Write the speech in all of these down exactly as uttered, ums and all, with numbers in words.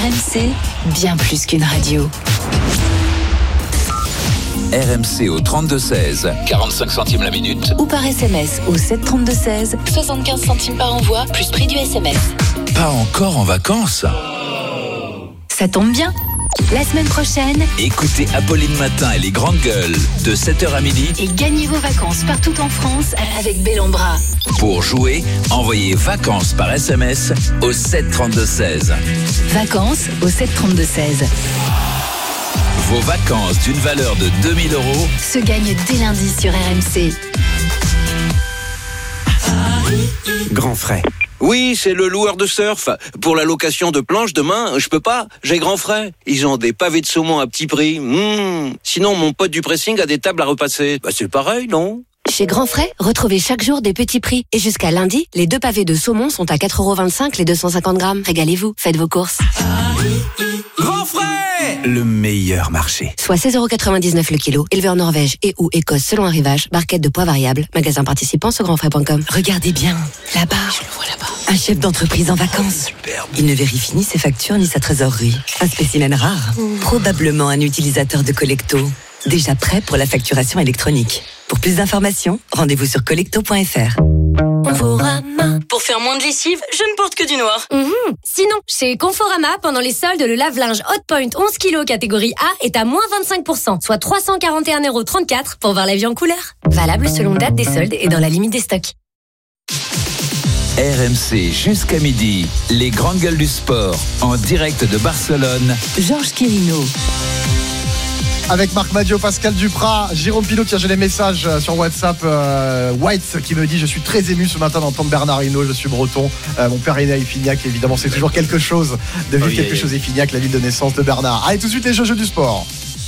R M C, bien plus qu'une radio. R M C au trente-deux seize, quarante-cinq centimes la minute. Ou par S M S au sept trente-deux seize, soixante-quinze centimes par envoi, plus prix du S M S. Pas encore en vacances? Ça tombe bien. La semaine prochaine, écoutez Apolline Matin et les grandes gueules de sept heures à midi et gagnez vos vacances partout en France avec Bellambra. Pour jouer, envoyez vacances par S M S au sept trente-deux seize. Vacances au sept trente-deux seize. Vos vacances d'une valeur de deux mille euros se gagnent dès lundi sur R M C. Grand frais. Oui, c'est le loueur de surf. Pour la location de planches demain, je peux pas. J'ai grand frais. Ils ont des pavés de saumon à petit prix. Mmh. Sinon, mon pote du pressing a des tables à repasser. Bah, c'est pareil, non? Chez Grand Frais, retrouvez chaque jour des petits prix. Et jusqu'à lundi, les deux pavés de saumon sont à quatre euros vingt-cinq les deux cent cinquante grammes. Régalez-vous, faites vos courses. Grand Frais, le meilleur marché. Soit seize euros quatre-vingt-dix-neuf le kilo. Élevé en Norvège et ou Écosse selon arrivage. Barquette de poids variable. Magasin participant sur grand frais point com. Regardez bien, là-bas. Je le vois là-bas. Un chef d'entreprise en vacances. Superbe. Il ne vérifie ni ses factures ni sa trésorerie. Un spécimen rare. Mmh. Probablement un utilisateur de Collecto. Déjà prêt pour la facturation électronique. Pour plus d'informations, rendez-vous sur collecto point f r. Conforama. Pour faire moins de lessive, je ne porte que du noir. Mmh. Sinon, chez Conforama, pendant les soldes, le lave-linge Hotpoint onze kilos catégorie A est à moins vingt-cinq pour cent, soit trois cent quarante et un euros trente-quatre pour voir la vie en couleur. Valable selon date des soldes et dans la limite des stocks. R M C jusqu'à midi, les grandes gueules du sport, en direct de Barcelone. Georges Quirino. Avec Marc Madio, Pascal Duprat, Jérôme Pinault, tiens, j'ai les messages sur WhatsApp. Euh, White qui me dit: je suis très ému ce matin d'entendre Bernard Hinault, je suis breton. Euh, mon père est né à Effignac, évidemment, c'est toujours quelque chose de vivre oh, quelque yeah, chose à Effignac, la ville de naissance de Bernard. Allez, tout de suite, les jeux, jeux du sport.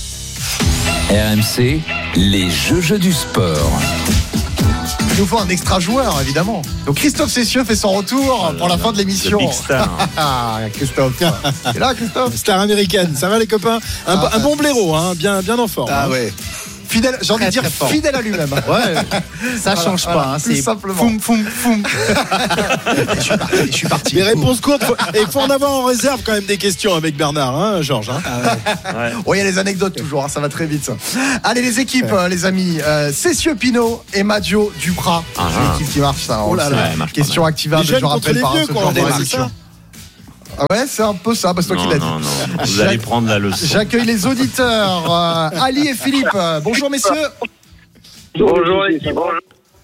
R M C, les jeux, jeux du sport. Il nous faut un extra joueur, évidemment. Donc Christophe Cessieux fait son retour oh pour la fin de l'émission. Big star. Christophe, tiens. Et là, Christophe. Star américaine, ça va les copains? Un, ah, un bon blaireau, hein, bien, bien en forme. Ah hein. ouais. Fidèle, j'ai envie de dire fidèle à lui-même. Ouais, ça voilà, change voilà, pas. Hein, c'est simplement. Foum, foum, foum. je suis parti. Je suis parti. Les réponses courtes. Et il faut en avoir en réserve quand même des questions avec Bernard, hein, Georges. Hein. Ah ouais. Ouais. Oh, il y a les anecdotes toujours, hein, ça va très vite. Ça. Allez, les équipes, ouais. euh, les amis. Euh, Cessieux Pinault et Madio Duprat. Ah, c'est l'équipe qui marche, ça. Oh là là. Ouais, question activable, je rappelle par ce genre d'émission. Ah ouais, c'est un peu ça, parce que toi qui l'as dit. Non, non, vous allez prendre la leçon. J'accueille les auditeurs, euh, Ali et Philippe. Bonjour messieurs. Bonjour les filles, bonjour.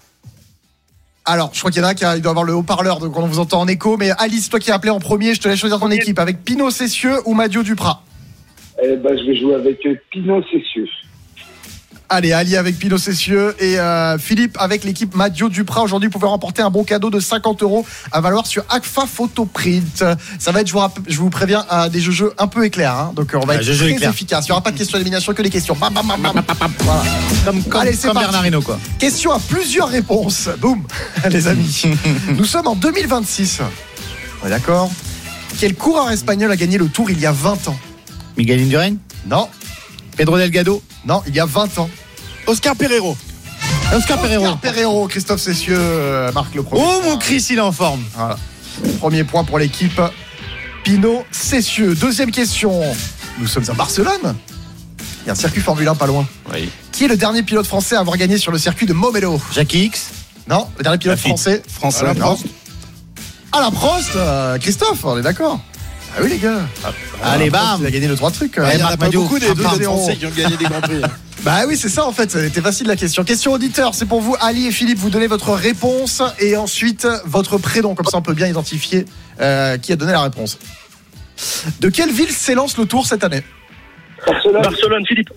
Alors, je crois qu'il y en a un qui a, il doit avoir le haut-parleur, donc on vous entend en écho. Mais Ali, c'est toi qui as appelé en premier, je te laisse choisir ton équipe, avec Pinault Cessieux ou Madio Duprat. Eh ben, je vais jouer avec Pinault Cessieux. Allez, Ali avec Pinault Cessieux et euh, Philippe avec l'équipe Madio Duprat. Aujourd'hui, vous pouvez remporter un bon cadeau de cinquante euros à valoir sur Agfa Photoprint. Ça va être, je vous, rapp- je vous préviens, euh, des jeux un peu éclairs. Hein. Donc, on va ah, être très éclair. efficace. Il n'y aura pas de questions d'élimination, que des questions. Bam, bam, bam, bam. Voilà. Comme, comme, Allez, c'est comme Bernard Hinault, quoi. Question à plusieurs réponses. Boum, les amis. Nous sommes en deux mille vingt-six. Ouais, d'accord. Quel coureur espagnol a gagné le Tour il y a vingt ans? Miguel Indurain? Non. Pedro Delgado? Non, il y a vingt ans. Oscar Pereiro. Oscar Pereiro. Oscar Pereiro, Christophe Cessieux euh, marque le premier. Oh, mon Chris, il est en forme. Voilà. Premier point pour l'équipe Pinault Cessieux. Deuxième question. Nous sommes à Barcelone. Il y a un circuit Formule un pas loin. Oui. Qui est le dernier pilote français à avoir gagné sur le circuit de Montmelo? Jackie X? Non, le dernier pilote français. Français. Alain Prost. Alain Prost, euh, Christophe, on est d'accord. Ah oui les gars. Ah, Allez bam. Il a gagné deux trois trucs. Ouais, il n'y en a pas beaucoup des deux Français qui ont gagné des grands prix. Bah oui, c'est ça en fait, c'était facile la question. Question auditeur, c'est pour vous, Ali et Philippe, vous donnez votre réponse et ensuite votre prénom, comme ça on peut bien identifier euh, qui a donné la réponse. De quelle ville s'élance le Tour cette année? Barcelone. Barcelone, Philippe.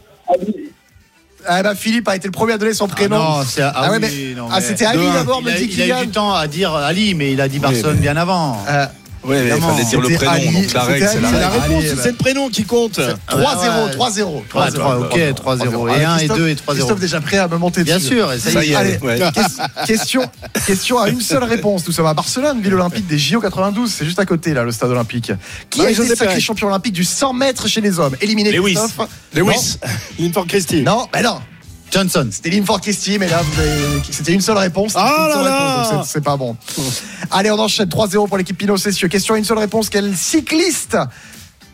Ah bah Philippe a été le premier à donner son prénom. Ah non, c'est ah, ah ouais, oui, mais, non, ah, mais c'était Ali d'abord, me dit qu'il il a eu du temps à dire Ali, mais il a dit Barcelone oui, bien avant. Euh, Oui, mais il fallait dire le prénom, Ali, donc la règle, c'est la, Ali, la réponse, Ali, c'est le prénom qui compte. trois zéro, trois zéro. Ok, trois zéro. Et un et deux et trois zéro. Christophe déjà prêt à me monter dessus. Bien sûr, et ça, ça y est. Allez, ouais. question, question à une seule réponse. Nous sommes à Barcelone, ville olympique des J O quatre-vingt-douze. C'est juste à côté, là, le stade olympique. Qui a été sacré champion olympique du cent mètres chez les hommes? Éliminé Christophe. Lewis. Linford Christie. Non, mais non. Johnson. C'était Linford Christie, mais là, vous avez... c'était une seule réponse. Ah là là réponse, donc c'est, c'est pas bon. Allez, on enchaîne trois zéro pour l'équipe Pinault Cessieux. Question à une seule réponse. Quel cycliste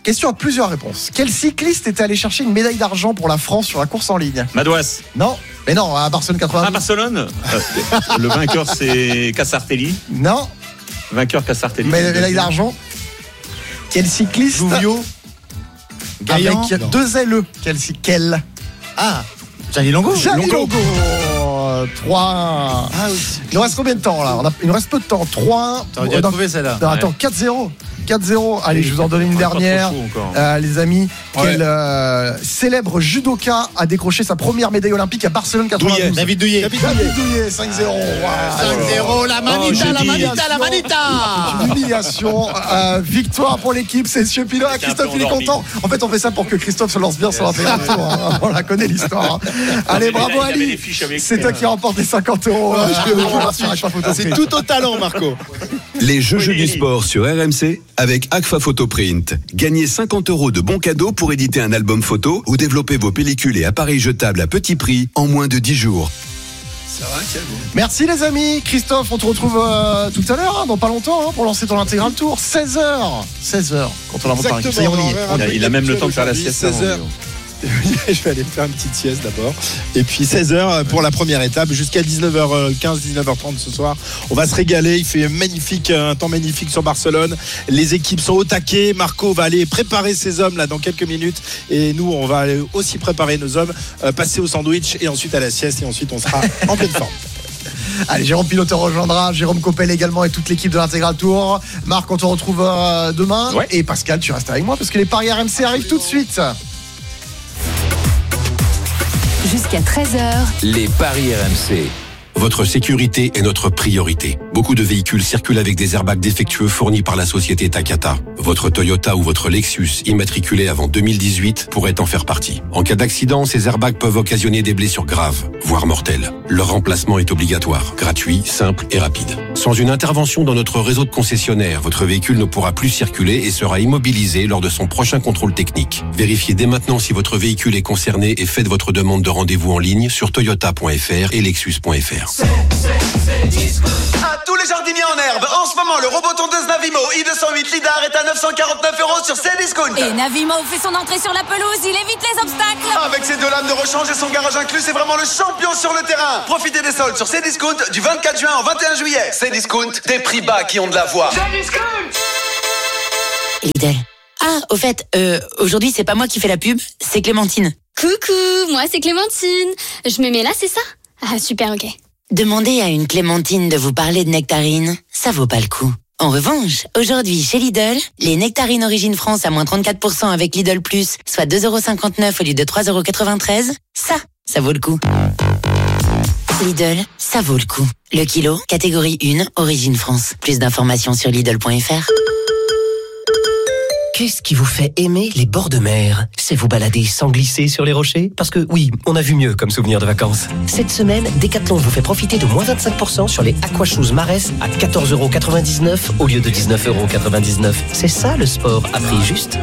question à plusieurs réponses. Quel cycliste est allé chercher une médaille d'argent pour la France sur la course en ligne? Madouas. Non, mais non, à Barcelone quatre-vingt-douze. Ah, Barcelone. Le vainqueur, c'est Cassartelli. Non. Vainqueur Cassartelli. Mais médaille d'argent. Quel cycliste? Louvio. Avec Gaillan. deux L E. Quel Quel Ah, Gianni Longo. Gianni Longo. trois. Ah oui. Il nous reste combien de temps là? On a, il nous reste peu de temps. trois. T'aurais dû la trouver celle-là. Non, attends, quatre zéro. quatre zéro. Allez, je vous en donne une dernière. Euh, les amis, Ouais. quel euh, célèbre judoka a décroché sa première médaille olympique à Barcelone quatre-vingt-douze? David Douillet. David Douillet, cinq zéro. cinq zéro, la manita, la manita, la manita. Une humiliation. Euh, victoire pour l'équipe, c'est Monsieur Pinot. Ah, Christophe, il est endormi. content. En fait, on fait ça pour que Christophe se lance bien sur l'intégral tour. Hein. On la connaît l'histoire. Allez, bravo Il avait Ali. les fiches avec C'est lui, toi hein. qui remporte les cinquante euros. euh, sur Agfa Photo C'est Print. tout au talent, Marco. Les jeux, jeux Oui. du sport sur R M C avec Agfa Photo Print. Gagnez cinquante euros de bons cadeaux pour éditer un album photo ou développer vos pellicules et appareils jetables à petit prix en moins de dix jours. Merci les amis. Christophe, on te retrouve euh, tout à l'heure, hein, dans pas longtemps, hein, pour lancer ton intégral tour. seize heures. seize heures. Contre la montagne. Ça y est, on y est. On Il a- il a même le temps de faire la sieste seize avant, heures. lui. Je vais aller me faire une petite sieste d'abord. Et puis seize heures pour la première étape jusqu'à dix-neuf heures quinze, dix-neuf heures trente ce soir. On va se régaler. Il fait magnifique, un temps magnifique sur Barcelone. Les équipes sont au taquet. Marco va aller préparer ses hommes là dans quelques minutes. Et nous, on va aller aussi préparer nos hommes, euh, passer au sandwich et ensuite à la sieste. Et ensuite, on sera en pleine forme. Allez, Jérôme Pinot te rejoindra, Jérôme Coppel également et toute l'équipe de l'intégral tour. Marc, on te retrouve euh, demain. Ouais. Et Pascal, tu restes avec moi parce que les paris R M C arrivent tout de suite. Jusqu'à treize heures, Les paris R M C. Votre sécurité est notre priorité. Beaucoup de véhicules circulent avec des airbags défectueux fournis par la société Takata. Votre Toyota ou votre Lexus immatriculé avant deux mille dix-huit pourrait en faire partie. En cas d'accident, ces airbags peuvent occasionner des blessures graves, voire mortelles. Leur remplacement est obligatoire, gratuit, simple et rapide. Sans une intervention dans notre réseau de concessionnaires, votre véhicule ne pourra plus circuler et sera immobilisé lors de son prochain contrôle technique. Vérifiez dès maintenant si votre véhicule est concerné et faites votre demande de rendez-vous en ligne sur toyota point f r et lexus point f r. À tous les jardiniers en herbe, en ce moment, le robot tondeuse Navimo i deux cent huit Lidar est à neuf cent quarante-neuf euros sur Cdiscount. Et Navimo fait son entrée sur la pelouse, il évite les obstacles. Avec ses deux lames de rechange et son garage inclus, c'est vraiment le champion sur le terrain. Profitez des soldes sur Cdiscount du vingt-quatre juin au vingt et un juillet. Cdiscount, des prix bas qui ont de la voix. Lidl. Ah, au fait, euh, aujourd'hui, c'est pas moi qui fais la pub, c'est Clémentine. Coucou, moi c'est Clémentine. Je me mets là, c'est ça? Ah super, ok. Demandez à une Clémentine de vous parler de nectarines, ça vaut pas le coup. En revanche, aujourd'hui, chez Lidl, les nectarines Origine France à moins trente-quatre pour cent avec Lidl Plus, soit deux euros cinquante-neuf au lieu de trois euros quatre-vingt-treize, ça, ça vaut le coup. Lidl, ça vaut le coup. Le kilo, catégorie un, Origine France. Plus d'informations sur Lidl point f r. Qu'est-ce qui vous fait aimer les bords de mer? C'est vous balader sans glisser sur les rochers? Parce que oui, on a vu mieux comme souvenir de vacances. Cette semaine, Decathlon vous fait profiter de moins vingt-cinq pour cent sur les Aquashoes Marès à quatorze euros quatre-vingt-dix-neuf au lieu de dix-neuf euros quatre-vingt-dix-neuf. C'est ça le sport à prix juste.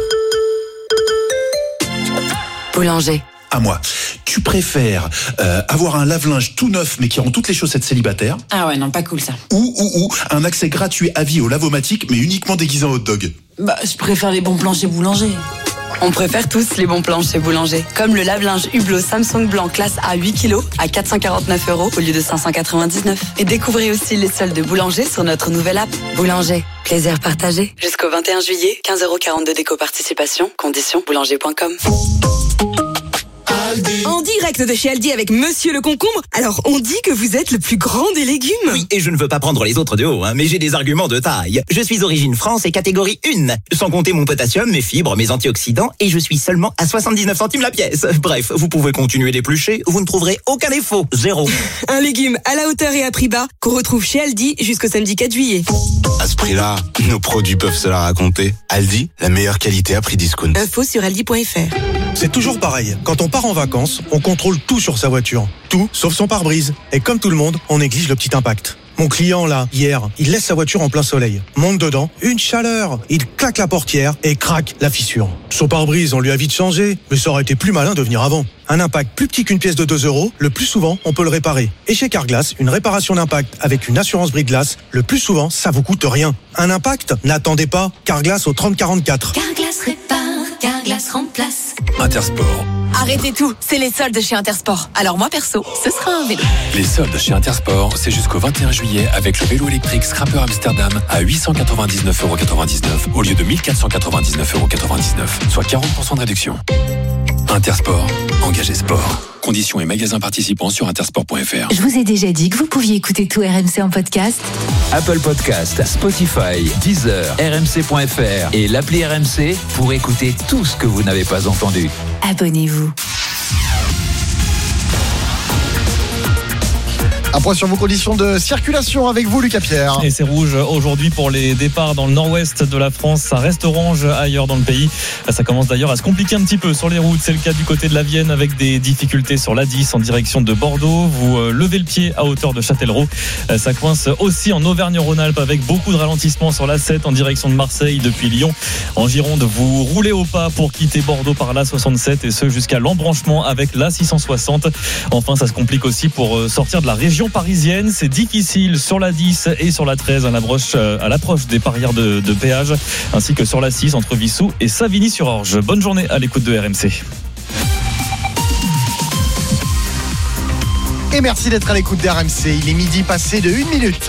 Boulanger. À moi. Tu préfères euh, avoir un lave-linge tout neuf mais qui rend toutes les chaussettes célibataires? Ah ouais, non, pas cool ça. Ou, ou, ou un accès gratuit à vie au lavomatique mais uniquement déguisé en hot dog? Bah, je préfère les bons plans chez Boulanger. On préfère tous les bons plans chez Boulanger. Comme le lave-linge Hublot Samsung blanc classe A huit kilos à quatre cent quarante-neuf euros au lieu de cinq cent quatre-vingt-dix-neuf. Et découvrez aussi les soldes de Boulanger sur notre nouvelle app. Boulanger, plaisir partagé. Jusqu'au vingt et un juillet, quinze euros quarante-deux d'éco-participation. Conditions boulanger point com. En direct de chez Aldi avec Monsieur le Concombre. Alors, on dit que vous êtes le plus grand des légumes. Oui, et je ne veux pas prendre les autres de haut, hein, mais j'ai des arguments de taille. Je suis Origine France et catégorie un, sans compter mon potassium, mes fibres, mes antioxydants, et je suis seulement à soixante-dix-neuf centimes la pièce. Bref, vous pouvez continuer d'éplucher, vous ne trouverez aucun défaut, zéro. Un légume à la hauteur et à prix bas qu'on retrouve chez Aldi jusqu'au samedi quatre juillet. À ce prix-là, nos produits peuvent se la raconter. Aldi, la meilleure qualité à prix discount. Info sur aldi point f r. C'est toujours pareil. Quand on part en vacances, on contrôle tout sur sa voiture. Tout, sauf son pare-brise. Et comme tout le monde, on néglige le petit impact. Mon client, là, hier, il laisse sa voiture en plein soleil. Monte dedans, une chaleur. Il claque la portière et craque la fissure. Son pare-brise, on lui a vite changé, mais ça aurait été plus malin de venir avant. Un impact plus petit qu'une pièce de deux euros, le plus souvent, on peut le réparer. Et chez Carglass, une réparation d'impact avec une assurance brise-glace, le plus souvent, ça vous coûte rien. Un impact? N'attendez pas. Carglass au trente quarante-quatre. Carglass répare, Carglass remplace. Intersport. Arrêtez tout, c'est les soldes chez Intersport. Alors moi perso, ce sera un vélo. Les soldes chez Intersport, c'est jusqu'au vingt et un juillet avec le vélo électrique Scrapper Amsterdam à huit cent quatre-vingt-dix-neuf euros quatre-vingt-dix-neuf au lieu de mille quatre cent quatre-vingt-dix-neuf euros quatre-vingt-dix-neuf, soit quarante pour cent de réduction. Intersport, engagé sport. Conditions et magasins participants sur intersport point f r. Je vous ai déjà dit que vous pouviez écouter tout R M C en podcast. Apple Podcast, Spotify, Deezer, R M C point F R et l'appli R M C pour écouter tout ce que vous n'avez pas entendu. Abonnez-vous. Un point sur vos conditions de circulation avec vous, Lucas Pierre. Et c'est rouge aujourd'hui pour les départs dans le nord-ouest de la France. Ça reste orange ailleurs dans le pays. Ça commence d'ailleurs à se compliquer un petit peu sur les routes. C'est le cas du côté de la Vienne avec des difficultés sur l'A dix en direction de Bordeaux. Vous levez le pied à hauteur de Châtellerault. Ça coince aussi en Auvergne-Rhône-Alpes avec beaucoup de ralentissements sur l'A sept en direction de Marseille depuis Lyon. En Gironde, vous roulez au pas pour quitter Bordeaux par l'A soixante-sept et ce jusqu'à l'embranchement avec l'A six cent soixante. Enfin, ça se complique aussi pour sortir de la région parisienne. C'est difficile sur la dix et sur la treize à l'approche, à l'approche des barrières de, de péage, ainsi que sur la six entre Vissou et Savigny-sur-Orge. Bonne journée à l'écoute de R M C. Et merci d'être à l'écoute d'R M C. Il est midi passé de une minute.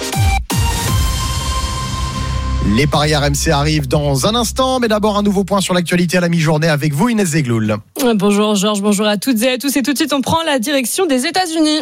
Les paris R M C arrivent dans un instant, mais d'abord un nouveau point sur l'actualité à la mi-journée avec vous, Inès Zegloul. Bonjour Georges, bonjour à toutes et à tous. Et tout de suite, on prend la direction des États-Unis.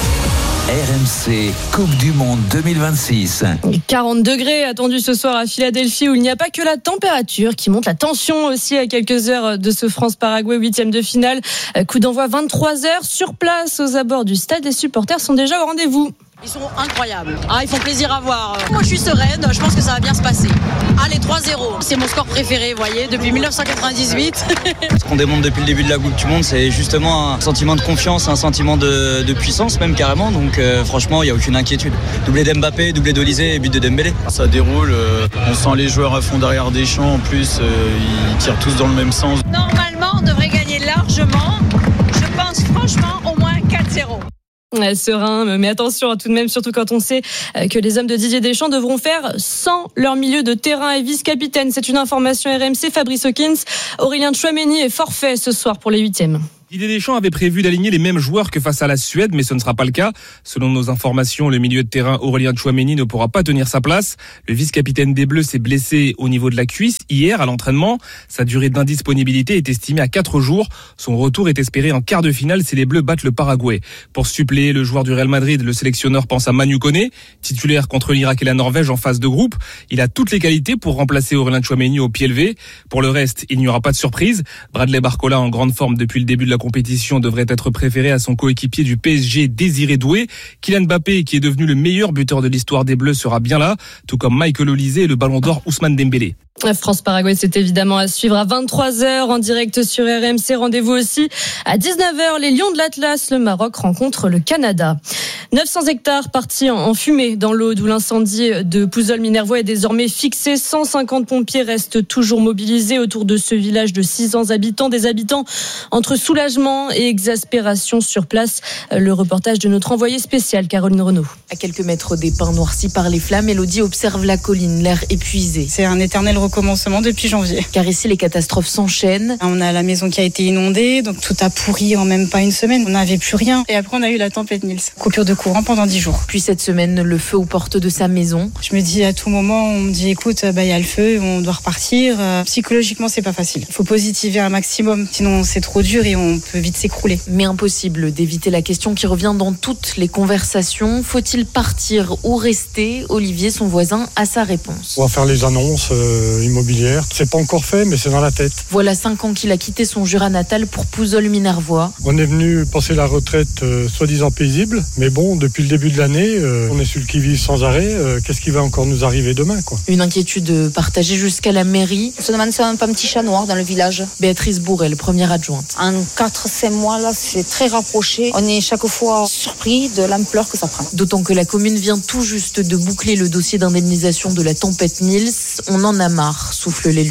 R M C Coupe du Monde deux mille vingt-six. quarante degrés attendus ce soir à Philadelphie où il n'y a pas que la température qui monte, la tension aussi à quelques heures de ce France-Paraguay huitième de finale. Coup d'envoi vingt-trois heures sur place aux abords du stade. Les supporters sont déjà au rendez-vous. Ils sont incroyables, ah, ils font plaisir à voir. Moi je suis sereine, je pense que ça va bien se passer. Allez, trois zéro, c'est mon score préféré, vous voyez, depuis dix-neuf cent quatre-vingt-dix-huit. Ce qu'on démontre depuis le début de la Coupe du Monde, c'est justement un sentiment de confiance, un sentiment de, de puissance même carrément. Donc euh, franchement, il n'y a aucune inquiétude. Doublé d'Mbappé, doublé d'Olysée et but de Dembélé. Ça déroule, euh, on sent les joueurs à fond derrière Deschamps. En plus, euh, ils tirent tous dans le même sens. Normalement, on devrait gagner largement. Je pense franchement au moins quatre zéro. Serein, mais attention tout de même, surtout quand on sait que les hommes de Didier Deschamps devront faire sans leur milieu de terrain et vice-capitaine. C'est une information R M C. Fabrice Hawkins, Aurélien Tchouameni est forfait ce soir pour les huitièmes. Didier Deschamps avait prévu d'aligner les mêmes joueurs que face à la Suède, mais ce ne sera pas le cas. Selon nos informations, le milieu de terrain Aurélien Tchouameni ne pourra pas tenir sa place. Le vice-capitaine des Bleus s'est blessé au niveau de la cuisse hier à l'entraînement. Sa durée d'indisponibilité est estimée à quatre jours. Son retour est espéré en quart de finale si les Bleus battent le Paraguay. Pour suppléer le joueur du Real Madrid, le sélectionneur pense à Manu Koné, titulaire contre l'Irak et la Norvège en phase de groupe. Il a toutes les qualités pour remplacer Aurélien Tchouameni au pied levé. Pour le reste, il n'y aura pas de surprise. Bradley Barcola, en grande forme depuis le début de la compétition, devrait être préféré à son coéquipier du P S G, Désiré Doué. Kylian Mbappé, qui est devenu le meilleur buteur de l'histoire des Bleus, sera bien là, tout comme Michael Olysée et le Ballon d'Or Ousmane Dembélé. France-Paraguay, c'est évidemment à suivre à vingt-trois heures en direct sur R M C. Rendez-vous aussi à dix-neuf heures. Les Lions de l'Atlas, le Maroc rencontre le Canada. neuf cents hectares partis en fumée dans l'eau, d'où l'incendie de Pouzol-Minervois est désormais fixé. cent cinquante pompiers restent toujours mobilisés autour de ce village de six cents habitants. Des habitants entre soulagement et exaspération sur place. Le reportage de notre envoyée spéciale, Caroline Renaud. À quelques mètres des pins noircis par les flammes, Elodie observe la colline, l'air épuisé. C'est un éternel recommencement depuis janvier. Car ici, les catastrophes s'enchaînent. On a la maison qui a été inondée, donc tout a pourri en même pas une semaine. On n'avait plus rien. Et après, on a eu la tempête Nils. Coupure de courant pendant dix jours. Puis cette semaine, le feu aux portes de sa maison. Je me dis à tout moment, on me dit écoute, bah il y a le feu, on doit repartir. Euh, psychologiquement, c'est pas facile. Il faut positiver un maximum, sinon c'est trop dur et on peut vite s'écrouler. Mais impossible d'éviter la question qui revient dans toutes les conversations. Faut-il partir ou rester? Olivier, son voisin, a sa réponse. On va faire les annonces euh, immobilières. C'est pas encore fait, mais c'est dans la tête. Voilà cinq ans qu'il a quitté son Jura natal pour Pouzol-Minervois. On est venu passer la retraite euh, soi-disant paisible, mais bon, depuis le début de l'année, euh, on est sur le qui-vive sans arrêt. Euh, qu'est-ce qui va encore nous arriver demain, quoi? Une inquiétude partagée jusqu'à la mairie. On se demande si on n'a pas un petit chat noir dans le village. Béatrice Bourrel, première adjointe. En quatre à cinq mois, là, c'est très rapproché. On est chaque fois surpris de l'ampleur que ça prend. D'autant que la commune vient tout juste de boucler le dossier d'indemnisation de la tempête Nils. On en a marre, souffle l'élu.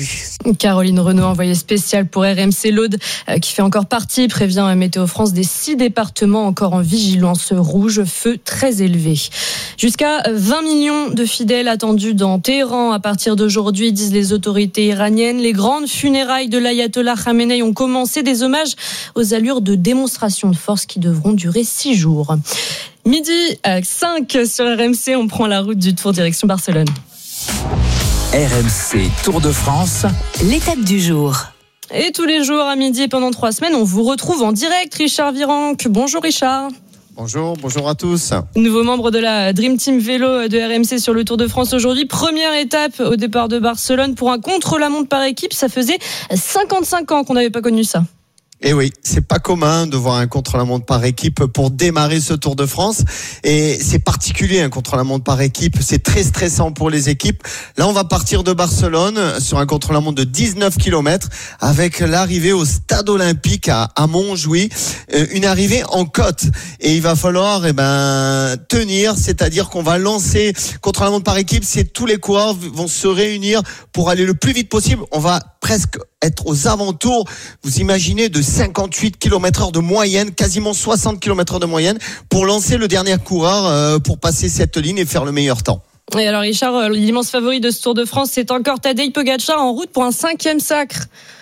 Caroline Renaud, envoyée spéciale pour R M C l'Aude, qui fait encore partie, prévient Météo France des six départements encore en vigilance rouge, feu très élevé. Jusqu'à vingt millions de fidèles attendus dans Téhéran à partir d'aujourd'hui, disent les autorités iraniennes. Les grandes funérailles de l'ayatollah Khamenei ont commencé, des hommages aux allures de démonstration de force qui devront durer six jours. Midi cinq sur R M C, on prend la route du Tour direction Barcelone. R M C Tour de France, l'étape du jour. Et tous les jours à midi et pendant trois semaines, on vous retrouve en direct. Richard Virenque. Bonjour Richard. Bonjour, bonjour à tous. Nouveau membre de la Dream Team Vélo de R M C sur le Tour de France aujourd'hui. Première étape au départ de Barcelone pour un contre-la-montre par équipe. Ça faisait cinquante-cinq ans qu'on n'avait pas connu ça. Et oui, c'est pas commun de voir un contre-la-montre par équipe pour démarrer ce Tour de France. Et c'est particulier, un contre-la-montre par équipe. C'est très stressant pour les équipes. Là, on va partir de Barcelone sur un contre-la-montre de dix-neuf kilomètres avec l'arrivée au Stade Olympique à, à Montjuïc. Une arrivée en côte. Et il va falloir, eh ben, tenir. C'est-à-dire qu'on va lancer contre-la-montre par équipe. C'est tous les coureurs vont se réunir pour aller le plus vite possible. On va presque être aux alentours, vous imaginez, de cinquante-huit kilomètres heure de moyenne, quasiment soixante kilomètres heure de moyenne, pour lancer le dernier coureur euh, pour passer cette ligne et faire le meilleur temps. Et alors Richard, l'immense favori de ce Tour de France, c'est encore Tadej Pogačar en route pour un cinquième sacre.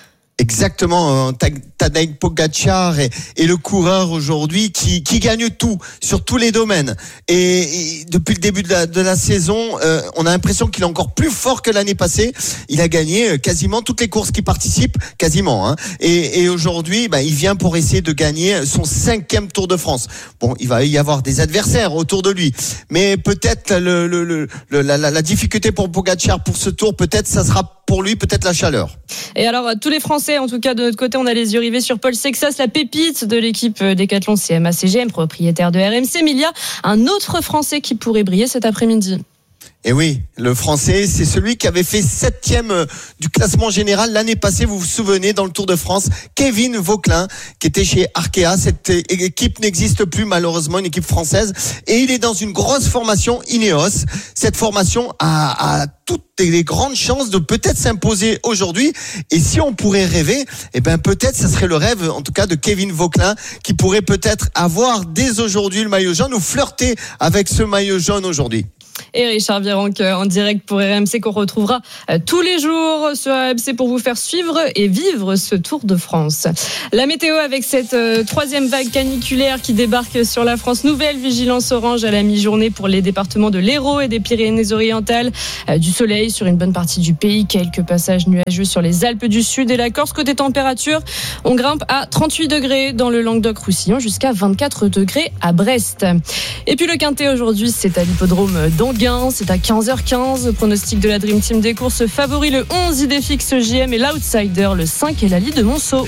Exactement, Tadej Pogačar est, est le coureur aujourd'hui qui, qui gagne tout, sur tous les domaines. Et, et depuis le début de la, de la saison, euh, on a l'impression qu'il est encore plus fort que l'année passée. Il a gagné quasiment toutes les courses qui participent, quasiment. Hein. Et, et aujourd'hui, bah, il vient pour essayer de gagner son cinquième Tour de France. Bon, il va y avoir des adversaires autour de lui, mais peut-être le, le, le, le, la, la, la difficulté pour Pogačar pour ce Tour, peut-être ça sera pour lui, peut-être la chaleur. Et alors, tous les Français, en tout cas de notre côté, on a les yeux rivés sur Paul Sexas, la pépite de l'équipe Décathlon C M A C G M, propriétaire de R M C. Mais il y a un autre Français qui pourrait briller cet après-midi. Et oui, le Français, c'est celui qui avait fait septième du classement général l'année passée, vous vous souvenez, dans le Tour de France, Kevin Vauquelin, qui était chez Arkea. Cette équipe n'existe plus, malheureusement, une équipe française. Et il est dans une grosse formation Ineos. Cette formation a, a toutes les grandes chances de peut-être s'imposer aujourd'hui. Et si on pourrait rêver, eh ben peut-être ça serait le rêve, en tout cas, de Kevin Vauquelin, qui pourrait peut-être avoir dès aujourd'hui le maillot jaune ou flirter avec ce maillot jaune aujourd'hui. Et Richard Virenque en direct pour R M C qu'on retrouvera tous les jours sur R M C pour vous faire suivre et vivre ce Tour de France. La météo avec cette troisième vague caniculaire qui débarque sur la France. Nouvelle vigilance orange à la mi-journée pour les départements de l'Hérault et des Pyrénées-Orientales. Du soleil sur une bonne partie du pays, quelques passages nuageux sur les Alpes du Sud et la Corse. Côté température, on grimpe à trente-huit degrés dans le Languedoc-Roussillon jusqu'à vingt-quatre degrés à Brest. Et puis le quintet aujourd'hui, c'est à l'hippodrome d'Anguin. C'est à quinze heures quinze. Pronostic de la Dream Team des courses. Favori le onze, Idéfix J M et l'outsider le cinq et Lali de Monceau.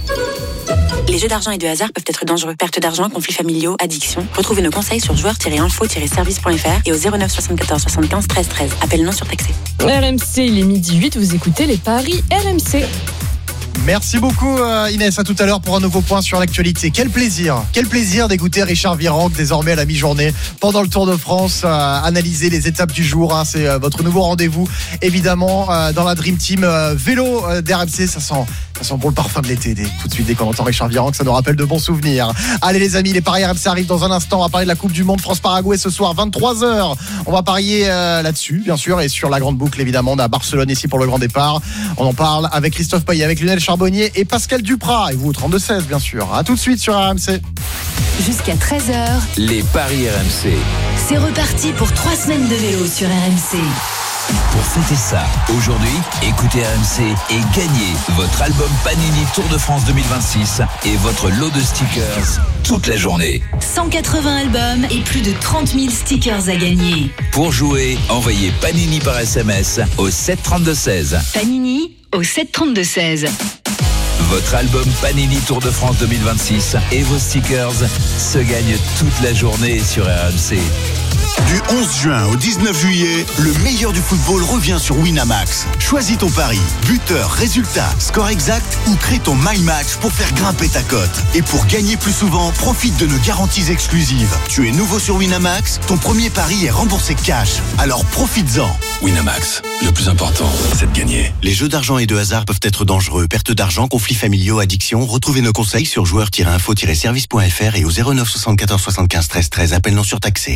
Les jeux d'argent et de hasard peuvent être dangereux. Perte d'argent, conflits familiaux, addiction. Retrouvez nos conseils sur joueurs tiret info tiret service point f r et au zéro neuf soixante-quatorze soixante-quinze treize treize. Appel non surtaxé. R M C, il est midi huit. Vous écoutez les paris R M C. Merci beaucoup Inès, à tout à l'heure pour un nouveau point sur l'actualité. Quel plaisir, quel plaisir d'écouter Richard Virenque désormais à la mi-journée pendant le Tour de France, euh, analyser les étapes du jour, hein, c'est euh, votre nouveau rendez-vous évidemment euh, dans la Dream Team euh, vélo euh, d'R M C. Ça sent, ça sent bon le parfum de l'été dès, tout de suite dès qu'on entend Richard Virenque, ça nous rappelle de bons souvenirs. Allez les amis, les paris R M C arrivent dans un instant. On va parler de la Coupe du Monde France-Paraguay ce soir vingt-trois heures. On va parier euh, là-dessus bien sûr et sur la grande boucle évidemment. On est à Barcelone ici pour le grand départ. On en parle avec Christophe Payet, avec Lionel Charbonnier et Pascal Duprat. Et vous au trente-deux seize bien sûr. À tout de suite sur R M C. Jusqu'à treize heures, les paris R M C. C'est reparti pour trois semaines de vélo sur R M C. Pour fêter ça, aujourd'hui, écoutez R M C et gagnez votre album Panini Tour de France deux mille vingt-six et votre lot de stickers toute la journée. cent quatre-vingts albums et plus de trente mille stickers à gagner. Pour jouer, envoyez Panini par S M S au sept trente-deux seize. Panini au sept trente-deux seize. Votre album Panini Tour de France deux mille vingt-six et vos stickers se gagnent toute la journée sur R M C. Du onze juin au dix-neuf juillet, le meilleur du football revient sur Winamax. Choisis ton pari, buteur, résultat, score exact ou crée ton My Match pour faire grimper ta cote. Et pour gagner plus souvent, profite de nos garanties exclusives. Tu es nouveau sur Winamax, ton premier pari est remboursé cash. Alors profites-en. Winamax, le plus important, c'est de gagner. Les jeux d'argent et de hasard peuvent être dangereux. Perte d'argent, conflits familiaux, addiction. Retrouvez nos conseils sur joueurs tiret info tiret service point f r et au zéro neuf soixante-quatorze soixante-quinze treize treize. Appel non surtaxé.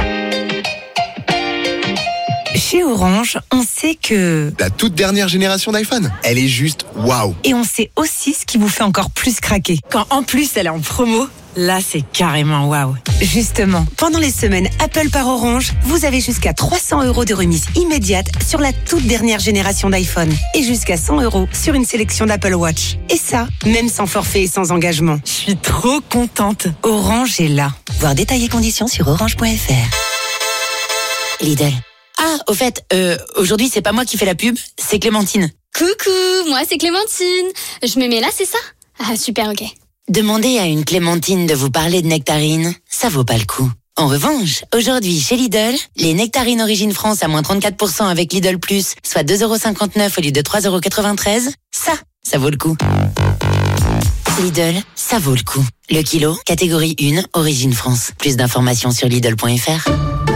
Chez Orange, on sait que... La toute dernière génération d'iPhone, elle est juste waouh. Et on sait aussi ce qui vous fait encore plus craquer. Quand en plus elle est en promo, là c'est carrément waouh. Justement, pendant les semaines Apple par Orange, vous avez jusqu'à trois cents euros de remise immédiate sur la toute dernière génération d'iPhone. Et jusqu'à cent euros sur une sélection d'Apple Watch. Et ça, même sans forfait et sans engagement. Je suis trop contente. Orange est là. Voir détails et conditions sur orange point f r. Lidl. Ah, au fait, euh, aujourd'hui, c'est pas moi qui fais la pub, c'est Clémentine. Coucou, moi c'est Clémentine. Je me mets là, c'est ça? Ah, super, ok. Demandez à une Clémentine de vous parler de nectarines, ça vaut pas le coup. En revanche, aujourd'hui, chez Lidl, les nectarines Origine France à moins trente-quatre pour cent avec Lidl Plus, soit deux euros cinquante-neuf au lieu de trois euros quatre-vingt-treize, ça, ça vaut le coup. Lidl, ça vaut le coup. Le kilo, catégorie un, Origine France. Plus d'informations sur Lidl point f r.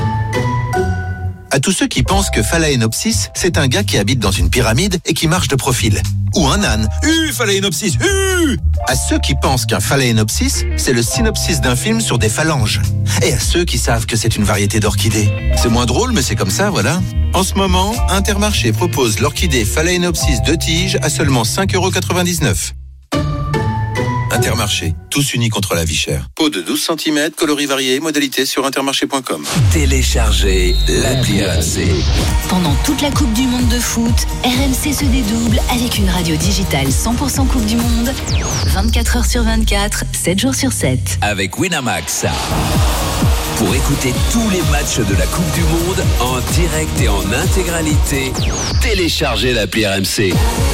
À tous ceux qui pensent que Phalaenopsis, c'est un gars qui habite dans une pyramide et qui marche de profil. Ou un âne. Uh, Phalaenopsis, uh À ceux qui pensent qu'un Phalaenopsis, c'est le synopsis d'un film sur des phalanges. Et à ceux qui savent que c'est une variété d'orchidées. C'est moins drôle, mais c'est comme ça, voilà. En ce moment, Intermarché propose l'orchidée Phalaenopsis de tige à seulement cinq euros quatre-vingt-dix-neuf. Intermarché, tous unis contre la vie chère. Pot de douze centimètres, coloris variés, modalité sur intermarché point com. Téléchargez l'appli R M C. Pendant toute la Coupe du Monde de foot, R M C se dédouble avec une radio digitale cent pour cent Coupe du Monde, vingt-quatre heures sur vingt-quatre, sept jours sur sept. Avec Winamax. Pour écouter tous les matchs de la Coupe du Monde en direct et en intégralité, téléchargez l'appli R M C.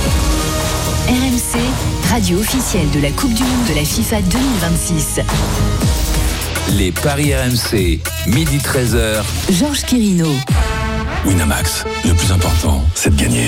R M C, radio officielle de la Coupe du Monde de la FIFA deux mille vingt-six. Les paris R M C, midi treize heures. Georges Quirino. Winamax, le plus important, c'est de gagner.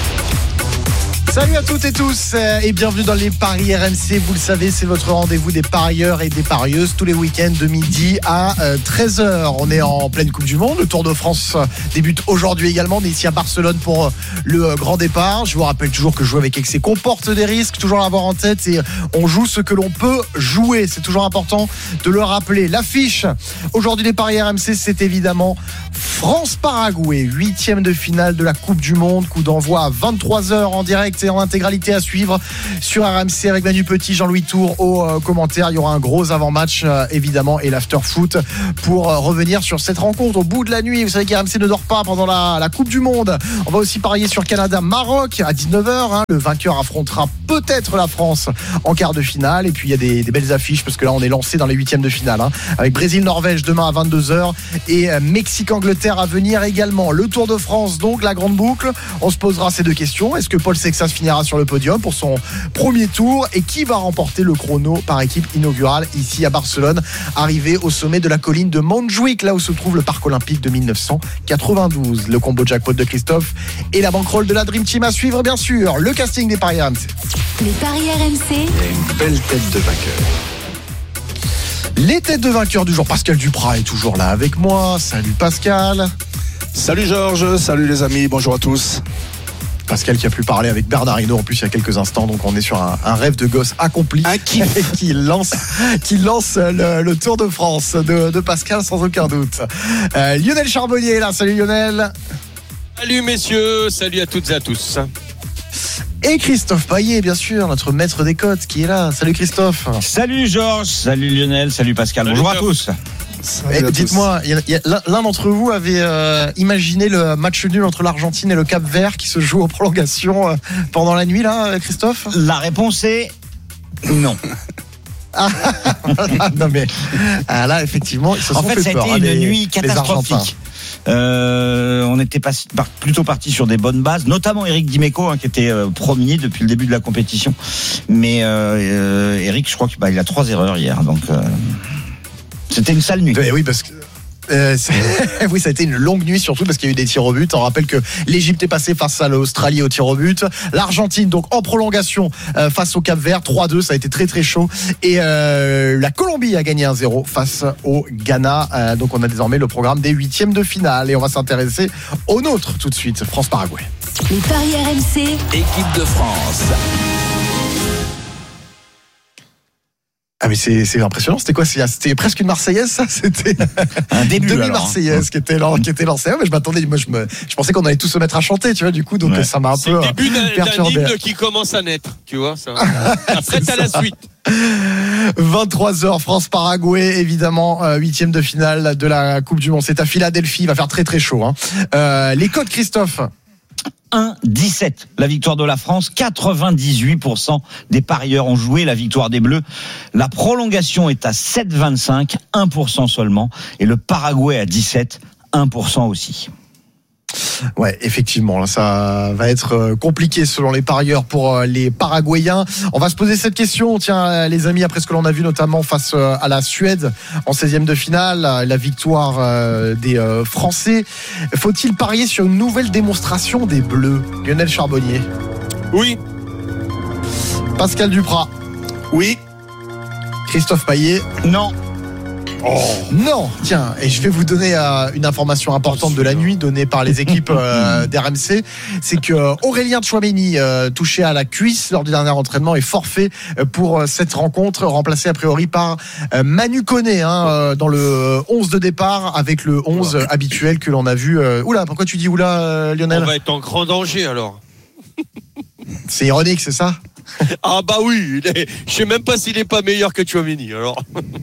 Salut à toutes et tous et bienvenue dans les paris R M C. Vous le savez, c'est votre rendez-vous des parieurs et des parieuses tous les week-ends de midi à treize heures. On est en pleine Coupe du Monde. Le Tour de France débute aujourd'hui également. On est ici à Barcelone pour le grand départ. Je vous rappelle toujours que jouer avec excès comporte des risques. Toujours l'avoir en tête et on joue ce que l'on peut jouer. C'est toujours important de le rappeler. L'affiche aujourd'hui des paris R M C, c'est évidemment France-Paraguay, huitième de finale de la Coupe du Monde. Coup d'envoi à vingt-trois heures en direct et en intégralité à suivre sur R M C avec Manu Petit, Jean-Louis Tour au euh, commentaire. Il y aura un gros avant-match euh, évidemment et l'after-foot pour euh, revenir sur cette rencontre au bout de la nuit. Vous savez qu'R M C ne dort pas pendant la, la Coupe du Monde. On va aussi parier sur Canada-Maroc à dix-neuf heures. Hein. Le vainqueur affrontera peut-être la France en quart de finale. Et puis il y a des, des belles affiches parce que là on est lancé dans les huitièmes de finale hein, avec Brésil-Norvège demain à vingt-deux heures et euh, Mexique-Angleterre à venir également. Le Tour de France donc, la grande boucle. On se posera ces deux questions. Est-ce que Paul Sexas finira sur le podium pour son premier tour et qui va remporter le chrono par équipe inaugurale ici à Barcelone, arrivé au sommet de la colline de Montjuïc, là où se trouve le parc olympique de dix-neuf cent quatre-vingt-douze. Le combo jackpot de Christophe et la bankroll de la Dream Team à suivre bien sûr. Le casting des paris R M C. Les paris R M C. Il y a une belle tête de vainqueur. Les têtes de vainqueurs du jour. Pascal Duprat est toujours là avec moi. Salut Pascal. Salut Georges, salut les amis, bonjour à tous. Pascal qui a pu parler avec Bernard Hinault en plus il y a quelques instants, donc on est sur un, un rêve de gosse accompli. Un kiff. qui lance, qui lance le, le Tour de France de, de Pascal sans aucun doute. Euh, Lionel Charbonnier est là, salut Lionel. Salut messieurs, salut à toutes et à tous. Et Christophe Payet, bien sûr, notre maître des cotes qui est là. Salut Christophe. Salut Georges, salut Lionel, salut Pascal, salut bonjour Top. à tous. Et dites-moi, y a, y a, l'un d'entre vous avait euh, imaginé le match nul entre l'Argentine et le Cap-Vert qui se joue en prolongation euh, pendant la nuit, là, Christophe ? La réponse est non. Ah, non mais ah, là, effectivement, ils se sont en fait, fait ça a peur, été hein, une les, nuit catastrophique. Euh, on était pas, plutôt parti sur des bonnes bases, notamment Eric Dimeco hein, qui était euh, premier depuis le début de la compétition. Mais euh, Eric, je crois qu'il bah, a trois erreurs hier, donc. Euh... C'était une sale nuit. Oui, parce que Euh, oui, ça a été une longue nuit, surtout parce qu'il y a eu des tirs au but. On rappelle que l'Égypte est passée face à l'Australie au tir au but. L'Argentine, donc en prolongation euh, face au Cap-Vert, trois deux, ça a été très très chaud. Et euh, la Colombie a gagné un zéro face au Ghana. Euh, donc on a désormais le programme des huitièmes de finale. Et on va s'intéresser au nôtre tout de suite, France-Paraguay. Les paris R M C. Équipe de France. Ah mais c'est, c'est impressionnant, c'était quoi? C'était presque une Marseillaise, ça? C'était un début demi-Marseillaise hein. qui était lancée. Qui était lancée. Ah, mais je m'attendais, moi je, me, je pensais qu'on allait tous se mettre à chanter, tu vois, du coup, donc ouais. ça m'a un c'est peu le début d'un, perturbé. d'un hymne qui commence à naître, tu vois. Ça. Après t'as la suite. vingt-trois heures, France-Paraguay, évidemment, euh, huitième de finale de la Coupe du Monde. C'est à Philadelphie, il va faire très très chaud. Hein. Euh, les codes, Christophe? un dix-sept, la victoire de la France. quatre-vingt-dix-huit pour cent des parieurs ont joué la victoire des Bleus. La prolongation est à sept vingt-cinq, un pour cent seulement. Et le Paraguay à dix-sept, un pour cent aussi. Ouais, effectivement, là, ça va être compliqué selon les parieurs pour les Paraguayens. On va se poser cette question, tiens, les amis, après ce que l'on a vu notamment face à la Suède en seizième de finale, la victoire des Français. Faut-il parier sur une nouvelle démonstration des Bleus? Lionel Charbonnier? Oui. Pascal Duprat? Oui. Christophe Payet? Non. Oh. Non, tiens, et je vais vous donner euh, une information importante de la nuit donnée par les équipes euh, d'R M C, c'est que euh, Aurélien Tchouaméni, euh, touché à la cuisse lors du dernier entraînement, est forfait euh, pour euh, cette rencontre, remplacé a priori par euh, Manu Koné hein, euh, dans le onze de départ avec le onze euh, habituel que l'on a vu. Euh... Oula, pourquoi tu dis oula, euh, Lionel? On va être en grand danger alors. C'est ironique, c'est ça? Ah bah oui, est, je sais même pas s'il est pas meilleur que Tchouaméni alors.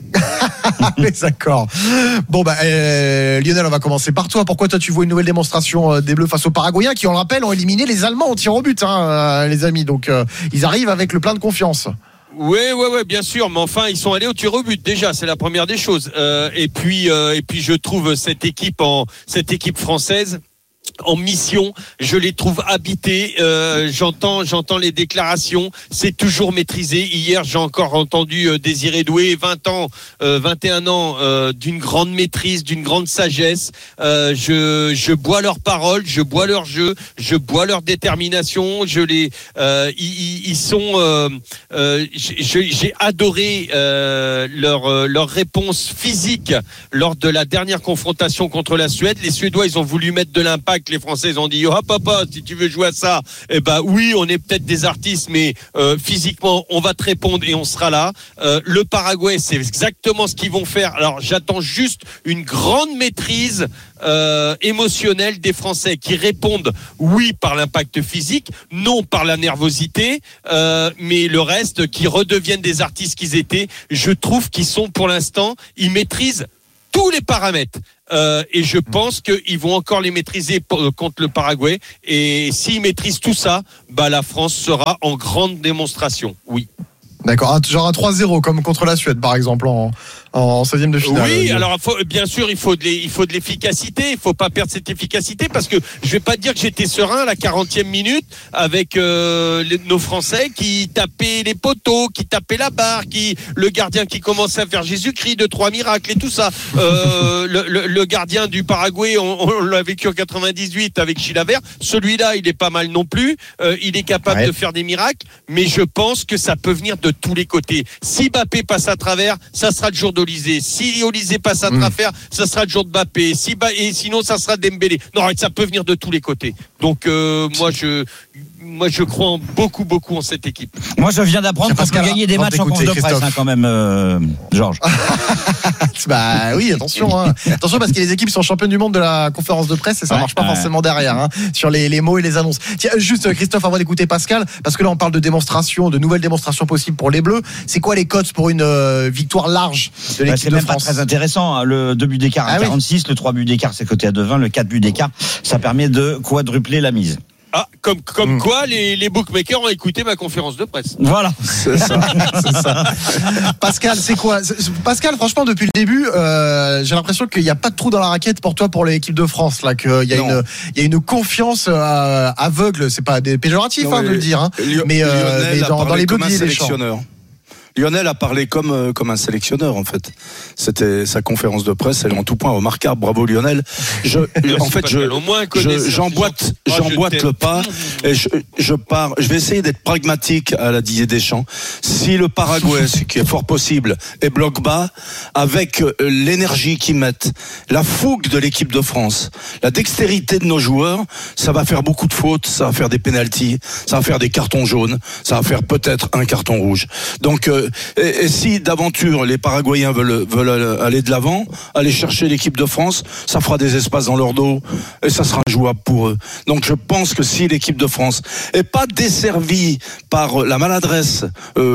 Mais d'accord. Bon bah euh, Lionel, on va commencer par toi. Pourquoi toi tu vois une nouvelle démonstration euh, des Bleus face aux Paraguayens qui, on le rappelle, ont éliminé les Allemands au tir au but, hein, euh, les amis. Donc euh, ils arrivent avec le plein de confiance. Oui, oui, oui, bien sûr, mais enfin ils sont allés au tir au but déjà, c'est la première des choses. Euh, et puis, euh, et puis je trouve cette équipe en cette équipe française en mission, je les trouve habités. Euh, j'entends, j'entends les déclarations. C'est toujours maîtrisé. Hier, j'ai encore entendu euh, Désiré Doué, vingt ans, euh, vingt et un ans, euh, d'une grande maîtrise, d'une grande sagesse. Euh, je, je bois leurs paroles, je bois leur jeu, je bois leur détermination. Je les, euh, ils, ils sont. Euh, euh, j'ai, j'ai adoré euh, leur euh, leur réponse physique lors de la dernière confrontation contre la Suède. Les Suédois, ils ont voulu mettre de l'impact. Les Français ont dit hop hop hop, si tu veux jouer à ça, eh ben oui, on est peut-être des artistes, mais euh, physiquement on va te répondre et on sera là. Euh, le Paraguay, c'est exactement ce qu'ils vont faire. Alors j'attends juste une grande maîtrise euh, émotionnelle des Français qui répondent oui par l'impact physique, non par la nervosité, euh, mais le reste qui redeviennent des artistes qu'ils étaient. Je trouve qu'ils sont pour l'instant, ils maîtrisent tous les paramètres. Euh, et je pense qu'ils vont encore les maîtriser pour, contre le Paraguay. Et s'ils maîtrisent tout ça, bah la France sera en grande démonstration. Oui. D'accord, genre un trois zéro comme contre la Suède par exemple en, en seizième de finale. Oui, alors faut, bien sûr il faut, de il faut de l'efficacité, il faut pas perdre cette efficacité parce que je vais pas dire que j'étais serein à la quarantième minute avec euh, les, nos Français qui tapaient les poteaux, qui tapaient la barre, qui le gardien qui commençait à faire Jésus-Christ de trois miracles et tout ça. Euh, le, le, le gardien du Paraguay, on, on l'a vécu en quatre-vingt-dix-huit avec Chilavert. Celui-là, il est pas mal non plus. Euh, il est capable ouais. de faire des miracles, mais je pense que ça peut venir de tous les côtés. Si Mbappé passe à travers, ça sera le jour d'Olysée. Si Olysée passe à travers, mmh. ça sera le jour de Mbappé. Si ba... Et sinon, ça sera Dembélé. Non, ça peut venir de tous les côtés. Donc, euh, moi, je... Moi, je crois en beaucoup, beaucoup en cette équipe. Moi, je viens d'apprendre qu'on peut gagner des matchs en conf de presse, hein, quand même, euh, Georges. Bah oui, attention. Hein. Attention, parce que les équipes sont championnes du monde de la conférence de presse et ça ouais, marche pas ouais. forcément derrière hein, sur les, les mots et les annonces. Tiens, juste, Christophe, avant d'écouter Pascal, parce que là, on parle de démonstration, de nouvelles démonstrations possibles pour les Bleus. C'est quoi les cotes pour une euh, victoire large de l'équipe bah, c'est de même France? Pas très intéressant. Hein. Le deux buts d'écart à ah, quarante-six, oui. le trois buts d'écart, c'est coté à deux vingt, le quatre buts d'écart, ça permet de quadrupler la mise. Ah, comme, comme mmh. quoi, les, les bookmakers ont écouté ma conférence de presse. Voilà. C'est ça. c'est ça. Pascal, c'est quoi? C'est, Pascal, franchement, depuis le début, euh, j'ai l'impression qu'il n'y a pas de trou dans la raquette pour toi, pour l'équipe de France, là, qu'il y a une, il y a une confiance euh, aveugle. C'est pas des péjoratifs, non, hein, de le dire, hein. Lio- mais, euh, mais dans, dans les Bleus, les sélectionneurs. Lionel a parlé comme euh, comme un sélectionneur en fait. C'était sa conférence de presse, elle est en tout point remarquable. Bravo Lionel. Je, en fait, je, je j'emboîte, j'emboîte le pas et je, je pars. Je vais essayer d'être pragmatique à la Didier Deschamps. Si le Paraguay, ce qui est fort possible, est bloc bas, avec l'énergie qu'ils mettent, la fougue de l'équipe de France, la dextérité de nos joueurs, ça va faire beaucoup de fautes, ça va faire des pénaltys, ça va faire des cartons jaunes, ça va faire peut-être un carton rouge. Donc euh, et, et si d'aventure les Paraguayens veulent, veulent aller de l'avant, aller chercher l'équipe de France, ça fera des espaces dans leur dos et ça sera jouable pour eux. Donc je pense que si l'équipe de France est pas desservie par la maladresse,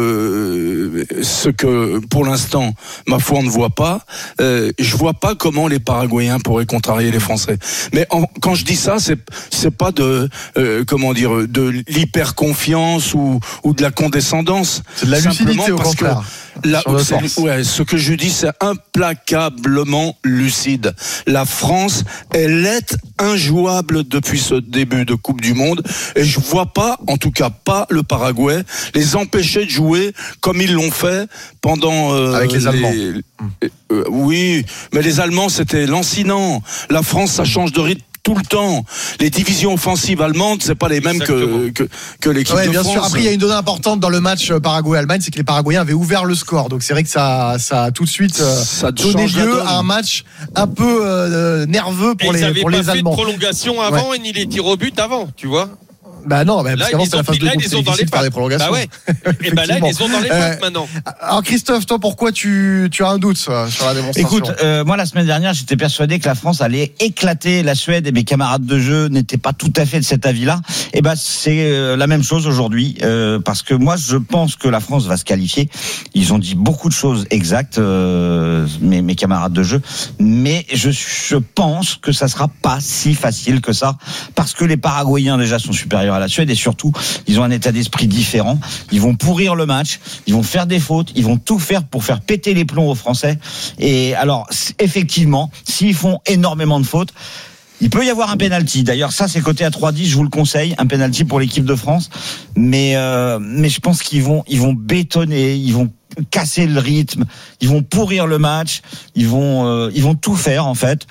euh, ce que pour l'instant ma foi on ne voit pas, euh, je vois pas comment les Paraguayens pourraient contrarier les Français. Mais en, quand je dis ça, c'est c'est pas de euh, comment dire de l'hyper confiance ou ou de la condescendance. C'est de la lucidité au contraire. Là, ouais, ce que je dis, c'est implacablement lucide. La France, elle est injouable depuis ce début de Coupe du Monde, et je vois pas, en tout cas pas le Paraguay, les empêcher de jouer comme ils l'ont fait pendant euh, avec les Allemands. Les, euh, oui, mais les Allemands c'était lancinant. La France, ça change de rythme tout le temps. Les divisions offensives allemandes, c'est pas les mêmes que, que, que l'équipe ouais, de bien France. Sûr. Après, il y a une donnée importante dans le match Paraguay-Allemagne, c'est que les Paraguayens avaient ouvert le score. Donc c'est vrai que ça, ça a tout de suite euh, ça donné lieu à un match un peu euh, nerveux pour et les, pour les Allemands. Ils n'avaient pas fait de prolongation avant, ouais. Et ni les tirs au but avant, tu vois. Bah non, bah, parce là, qu'avant c'était la phase de groupe, c'est difficile de faire des prolongations. Bah ouais. Et bah là, ils les ont dans les pattes euh, maintenant. Alors Christophe, toi, pourquoi tu, tu as un doute sur la démonstration ? Écoute, euh, moi la semaine dernière, j'étais persuadé que la France allait éclater la Suède et mes camarades de jeu n'étaient pas tout à fait de cet avis-là. Et ben bah, c'est euh, la même chose aujourd'hui, euh, parce que moi je pense que la France va se qualifier. Ils ont dit beaucoup de choses exactes, euh, mes, mes camarades de jeu, mais je, je pense que ça sera pas si facile que ça, parce que les Paraguayens déjà sont supérieurs à la Suède et surtout ils ont un état d'esprit différent. Ils vont pourrir le match, ils vont faire des fautes, ils vont tout faire pour faire péter les plombs aux Français. Et alors, effectivement, s'ils font énormément de fautes, il peut y avoir un penalty. D'ailleurs, ça, c'est coté à trois dix, je vous le conseille, un penalty pour l'équipe de France. Mais, euh, mais je pense qu'ils vont, ils vont bétonner, ils vont casser le rythme, ils vont pourrir le match, ils vont, euh, ils vont tout faire, en fait,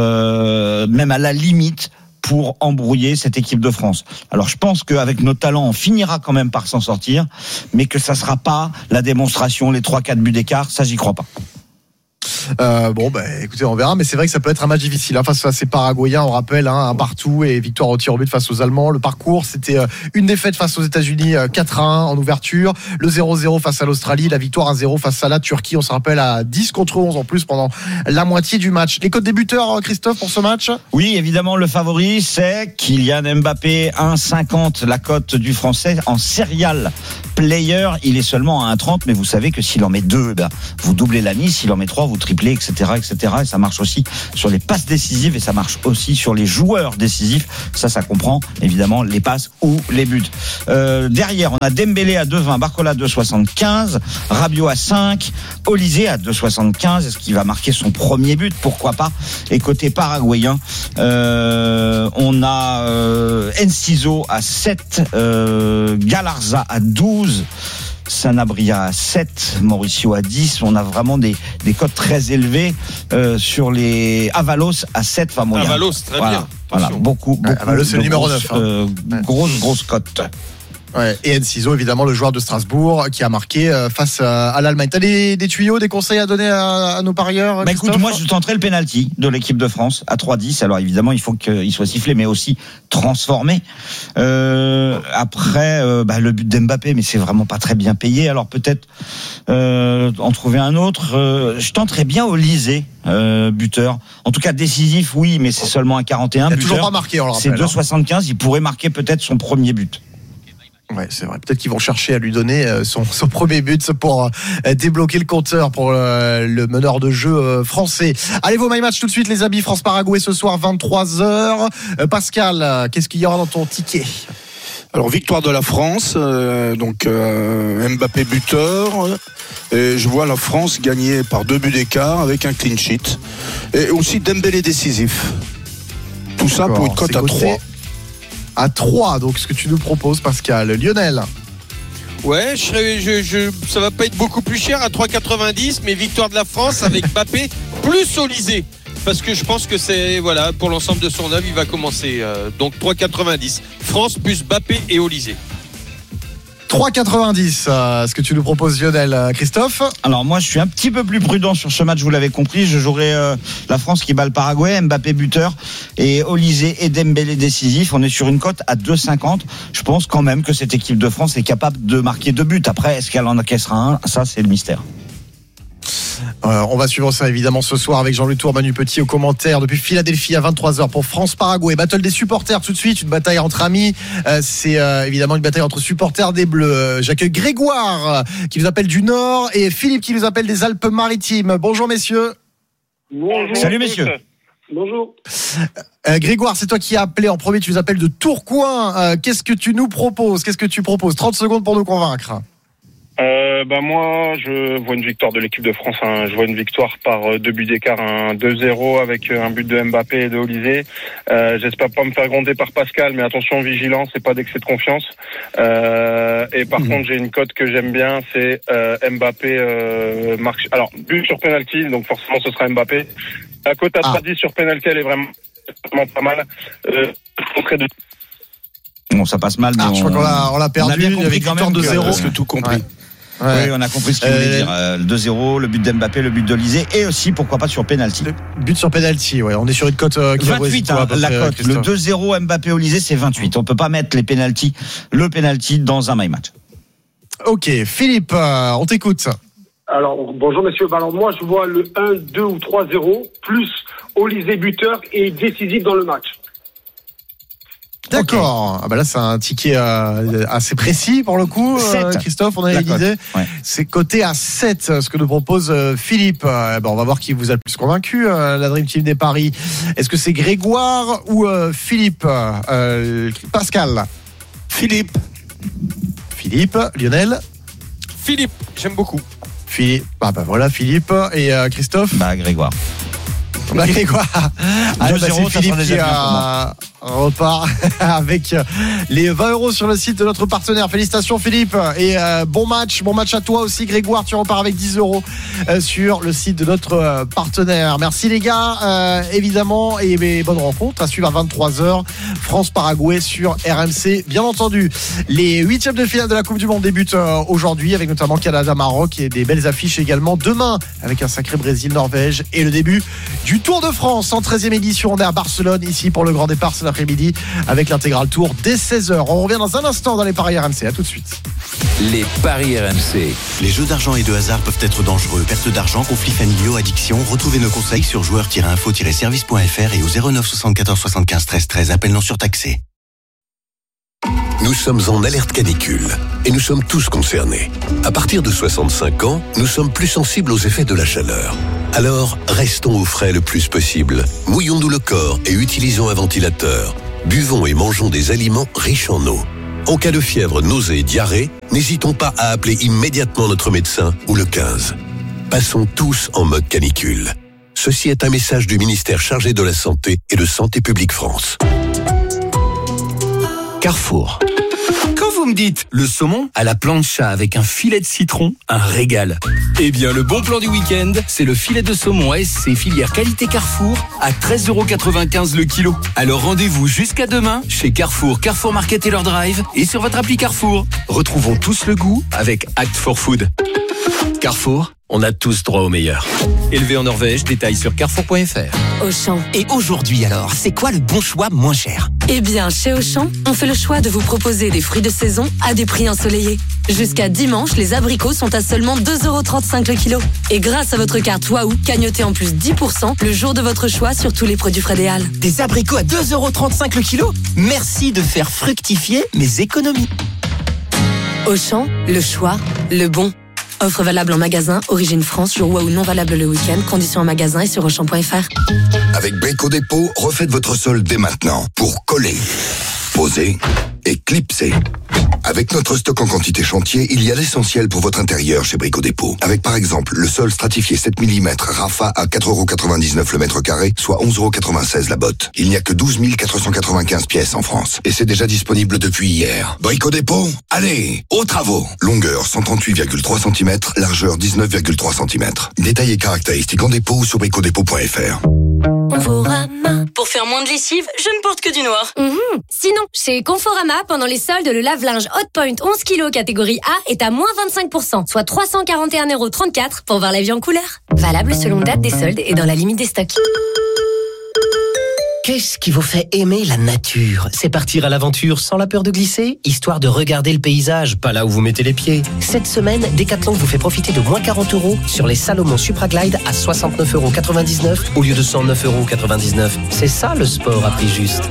euh, même à la limite, pour embrouiller cette équipe de France. Alors je pense qu'avec nos talents, on finira quand même par s'en sortir, mais que ça sera pas la démonstration, les trois quatre buts d'écart, ça j'y crois pas. Euh, bon, bah, écoutez, on verra, mais c'est vrai que ça peut être un match difficile hein, face à ces Paraguayens. On rappelle hein, un partout et victoire au tir au but face aux Allemands. Le parcours, c'était euh, une défaite face aux États-Unis, euh, quatre à un en ouverture, le zéro zéro face à l'Australie, la victoire un zéro face à la Turquie. On se rappelle à dix contre onze en plus pendant la moitié du match. Les codes des buteurs, Christophe, pour ce match ? Oui, évidemment, le favori, c'est Kylian Mbappé, un cinquante, la cote du Français en serial player. Il est seulement à un trente, mais vous savez que s'il en met deux, ben, vous doublez la mise. S'il en met trois, vous triplez, et cetera, et cetera. Et ça marche aussi sur les passes décisives et ça marche aussi sur les joueurs décisifs. Ça, ça comprend évidemment les passes ou les buts. Euh, derrière, on a Dembélé à deux vingt, Barcola à deux soixante-quinze, Rabiot à cinq, Olysée à deux soixante-quinze. Est-ce qu'il va marquer son premier but ? Pourquoi pas ? Et côté paraguayen, euh, on a euh, Enciso à sept, euh, Galarza à douze. Sanabria à sept, Mauricio à dix. On a vraiment des, des cotes très élevés euh, sur les Avalos à sept. Enfin, bon, Avalos, très voilà, bien. Voilà, beaucoup, beaucoup. Avalos, c'est le numéro neuf. Hein. Euh, ouais. Grosse, grosse cote. Ouais. Et Enciso, évidemment, le joueur de Strasbourg qui a marqué euh, face à, à l'Allemagne. T'as des, des tuyaux, des conseils à donner à, à nos parieurs ? Bah écoute, moi je tenterai le penalty de l'équipe de France à trois dix. Alors évidemment, il faut qu'il soit sifflé, mais aussi transformé. Euh, après, euh, bah, le but d'Mbappé, mais c'est vraiment pas très bien payé. Alors peut-être euh, en trouver un autre. Euh, je tenterai bien Olysée, euh, buteur. En tout cas décisif, oui, mais c'est seulement un quarante et un. Il n'a buteur. toujours pas marqué, on le rappelle. C'est deux soixante-quinze. Il pourrait marquer peut-être son premier but. Ouais, c'est vrai. Peut-être qu'ils vont chercher à lui donner son, son premier but pour euh, débloquer le compteur pour euh, le meneur de jeu euh, français. Allez, vos my match tout de suite, les amis. France-Paraguay ce soir, vingt-trois heures. Euh, Pascal, euh, qu'est-ce qu'il y aura dans ton ticket ? Alors, victoire de la France, euh, donc euh, Mbappé buteur. Et je vois la France gagner par deux buts d'écart avec un clean sheet. Et aussi Dembélé décisif. Tout ça pour une cote à trois. À trois, donc ce que tu nous proposes, Pascal. Lionel ? Ouais, je serais, je, je, ça va pas être beaucoup plus cher à trois quatre-vingt-dix, mais victoire de la France avec Mbappé plus Olysée. Parce que je pense que c'est, voilà, pour l'ensemble de son œuvre, il va commencer. Euh, donc trois quatre-vingt-dix. France plus Mbappé et Olysée. trois quatre-vingt-dix, euh, ce que tu nous proposes, Lionel. euh, Christophe? Alors moi je suis un petit peu plus prudent sur ce match, vous l'avez compris. Je jouerai euh, la France qui bat le Paraguay, Mbappé buteur et Olysée et Dembélé décisif. On est sur une cote à deux cinquante. Je pense quand même que cette équipe de France est capable de marquer deux buts. Après, est-ce qu'elle en encaissera un? Ça c'est le mystère. Euh, on va suivre ça évidemment ce soir avec Jean-Louis Tour, Manu Petit au commentaire depuis Philadelphie à vingt-trois heures pour France-Paraguay. Battle des supporters tout de suite, une bataille entre amis. Euh, c'est euh, évidemment une bataille entre supporters des Bleus. J'accueille Grégoire euh, qui nous appelle du Nord et Philippe qui nous appelle des Alpes-Maritimes. Bonjour messieurs. Bonjour. Salut messieurs. Bonjour. Euh, Grégoire, c'est toi qui as appelé en premier, tu nous appelles de Tourcoing. Euh, qu'est-ce que tu nous proposes? Qu'est-ce que tu proposes? trente secondes pour nous convaincre. Euh, bah moi, je vois une victoire de l'équipe de France. Hein. Je vois une victoire par euh, deux buts d'écart, un deux zéro avec euh, un but de Mbappé et de Olysée. Euh, j'espère pas me faire gronder par Pascal, mais attention, vigilant, c'est pas d'excès de confiance. Euh, et par mmh. contre, j'ai une cote que j'aime bien, c'est euh, Mbappé euh, marque. Alors, but sur penalty, donc forcément, ce sera Mbappé. La cote à ah. trois dix sur penalty, elle est vraiment, vraiment pas mal. Euh, de... Bon, ça passe mal, mais ah, on... je crois qu'on l'a, on l'a perdu. On a bien compris avec quand même de zéro. Presque tout compris. Ouais. Ouais. Oui, on a compris ce qu'il voulait euh, dire. Euh, le deux zéro, le but d'Mbappé, le but d'Olysée et aussi, pourquoi pas, sur penalty. Le but sur penalty, ouais. On est sur une cote euh, qui vingt-huit, hein, la cote. Le deux zéro Mbappé-Olysée, c'est vingt-huit. On peut pas mettre les penalty, le penalty dans un my match. Ok, Philippe, euh, on t'écoute. Alors, bonjour messieurs. Alors moi, je vois le un, deux ou trois zéro, plus Olysée buteur et décisif dans le match. D'accord. Okay. Ah bah là, c'est un ticket euh, assez précis pour le coup. Euh, Christophe, on avait l'idée. Ouais. C'est coté à sept, ce que nous propose euh, Philippe. Euh, bah on va voir qui vous a le plus convaincu, euh, la Dream Team des paris. Est-ce que c'est Grégoire ou euh, Philippe euh, Pascal? Philippe. Philippe. Lionel? Philippe, j'aime beaucoup. Philippe. Ah bah voilà, Philippe. Et euh, Christophe? Bah Grégoire. Bah Grégoire. Ah, bah, c'est Philippe qui a... repart avec les vingt euros sur le site de notre partenaire. Félicitations Philippe et euh, bon match, bon match à toi aussi Grégoire. Tu repars avec dix euros euh, sur le site de notre euh, partenaire. Merci les gars, euh, évidemment et, et bonne rencontre à suivre à vingt-trois heures. France-Paraguay sur R M C. Bien entendu, les huitièmes de finale de la Coupe du Monde débutent euh, aujourd'hui avec notamment Canada-Maroc et des belles affiches également demain avec un sacré Brésil-Norvège et le début du Tour de France en treizième édition. On est à Barcelone ici pour le grand départ cet après-midi avec l'intégral Tour dès seize heures. On revient dans un instant dans les paris R M C. À tout de suite. Les paris R M C. Les jeux d'argent et de hasard peuvent être dangereux. Perte d'argent, conflits familiaux, addiction. Retrouvez nos conseils sur joueurs tiret info tiret service point f r et au zéro neuf soixante-quatorze soixante-quinze treize treize. Appel non surtaxé. Nous sommes en alerte canicule et nous sommes tous concernés. À partir de soixante-cinq ans, nous sommes plus sensibles aux effets de la chaleur. Alors, restons au frais le plus possible. Mouillons-nous le corps et utilisons un ventilateur. Buvons et mangeons des aliments riches en eau. En cas de fièvre, nausée et diarrhée, n'hésitons pas à appeler immédiatement notre médecin ou le quinze. Passons tous en mode canicule. Ceci est un message du ministère chargé de la Santé et de Santé publique France. Carrefour. Quand vous me dites le saumon à la plancha avec un filet de citron, un régal. Eh bien, le bon plan du week-end, c'est le filet de saumon A S C filière qualité Carrefour à treize euros quatre-vingt-quinze le kilo. Alors rendez-vous jusqu'à demain chez Carrefour, Carrefour Market et leur drive et sur votre appli Carrefour. Retrouvons tous le goût avec Act for Food. Carrefour, on a tous droit au meilleur. Élevé en Norvège, détails sur carrefour point f r. Auchan. Et aujourd'hui alors, c'est quoi le bon choix moins cher? Eh bien, chez Auchan, on fait le choix de vous proposer des fruits de saison à des prix ensoleillés. Jusqu'à dimanche, les abricots sont à seulement deux euros trente-cinq le kilo. Et grâce à votre carte Waouh, cagnotez en plus dix pour cent le jour de votre choix sur tous les produits Frédéal. Des abricots à deux euros trente-cinq le kilo? Merci de faire fructifier mes économies. Auchan, le choix, le bon. Offre valable en magasin, origine France, jour Waouh non valable le week-end, conditions en magasin et sur auchan point f r. Avec Beko Dépôt, refaites votre sol dès maintenant pour coller, poser, et clipsé. Avec notre stock en quantité chantier, il y a l'essentiel pour votre intérieur chez Brico Dépôt. Avec par exemple le sol stratifié sept millimètres Rafa à quatre euros quatre-vingt-dix-neuf le mètre carré, soit onze euros quatre-vingt-seize la botte. Il n'y a que douze mille quatre cent quatre-vingt-quinze pièces en France. Et c'est déjà disponible depuis hier. Brico Dépôt, allez, aux travaux. Longueur cent trente-huit virgule trois centimètres, largeur dix-neuf virgule trois centimètres. Détails et caractéristiques en dépôt ou sur bricodépôt point f r. Conforama. Pour faire moins de lessive, je ne porte que du noir. Mmh. Sinon, chez Conforama, pendant les soldes, le lave-linge Hotpoint onze kilos catégorie A est à moins vingt-cinq pour cent, soit trois cent quarante et un euros trente-quatre pour voir la vie en couleur. Valable selon date des soldes et dans la limite des stocks. Qu'est-ce qui vous fait aimer la nature? C'est partir à l'aventure sans la peur de glisser, histoire de regarder le paysage, pas là où vous mettez les pieds. Cette semaine, Decathlon vous fait profiter de moins quarante euros sur les Salomon Supra Glide à soixante-neuf euros quatre-vingt-dix-neuf au lieu de cent neuf euros quatre-vingt-dix-neuf. C'est ça le sport à prix juste.